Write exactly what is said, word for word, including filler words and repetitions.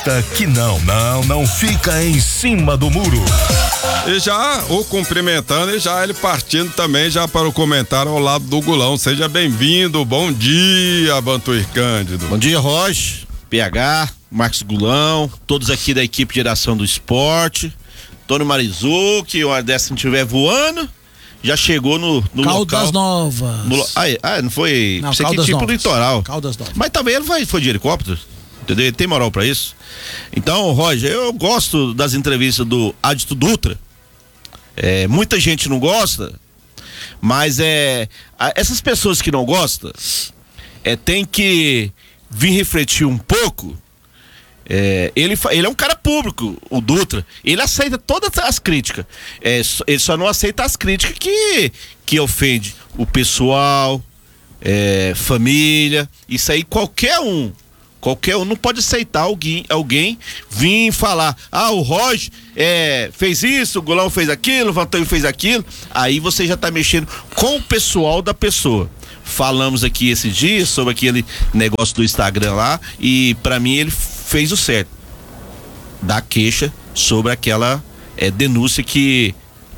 Que não, não, não fica em cima do muro. E já o cumprimentando e já ele partindo também já para o comentário ao lado do Gulão. Seja bem-vindo, bom dia, Vantuir Cândido. Bom dia, Roger, P H, Marcos Gulão, todos aqui da equipe de Geração do Esporte, Tony Marizucchi, uma dessa não estiver voando, já chegou no, no Caldas local. Novas. No, ah, ah, não foi, Não, isso aqui Caldas tipo Novas. litoral. Caldas Novas. Mas também ele vai, foi de helicóptero. Entendeu? Ele tem moral pra isso. Então, Roger, eu gosto das entrevistas do Adito Dutra. É, muita gente não gosta, mas é a, essas pessoas que não gostam é, tem que vir refletir um pouco. É, ele, ele é um cara público, o Dutra. Ele aceita todas as críticas. É, ele só não aceita as críticas que, que ofende o pessoal, é, família. Isso aí qualquer um. Qualquer um não pode aceitar alguém, alguém vir falar, ah, o Roger é, fez isso, o Gulão fez aquilo, o Vantuir fez aquilo. Aí você já tá mexendo com o pessoal da pessoa. Falamos aqui esses dias sobre aquele negócio do Instagram lá e pra mim ele fez o certo. Dar queixa sobre aquela é, denúncia que